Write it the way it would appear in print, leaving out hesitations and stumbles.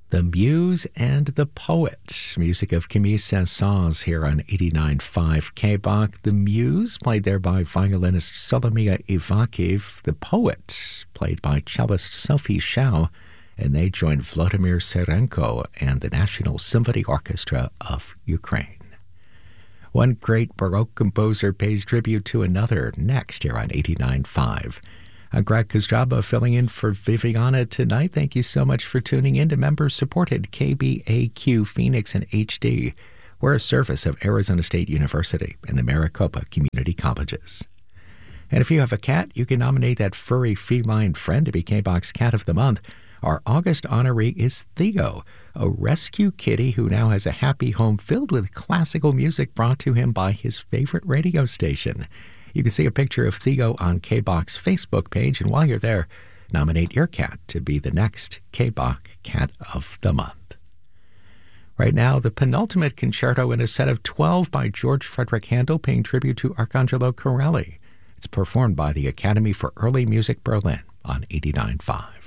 The Muse and the Poet, music of Camille Saint-Saëns here on 89.5 KBOK. The Muse, played there by violinist Solomia Ivakiv. The Poet, played by cellist Sophie Shao, and they joined Vladimir Serenko and the National Symphony Orchestra of Ukraine. One great Baroque composer pays tribute to another next here on 89.5. I'm Greg Kostraba filling in for Viviana tonight. Thank you so much for tuning in to member-supported KBAQ Phoenix and HD. We're a service of Arizona State University and the Maricopa Community Colleges. And if you have a cat, you can nominate that furry feline friend to be KBOK's Cat of the Month. Our August honoree is Theo, a rescue kitty who now has a happy home filled with classical music brought to him by his favorite radio station. You can see a picture of Theo on KBOK's Facebook page, and while you're there, nominate your cat to be the next KBOK Cat of the Month. Right now, the penultimate concerto in a set of 12 by George Frederick Handel, paying tribute to Arcangelo Corelli. It's performed by the Academy for Early Music Berlin on 89.5.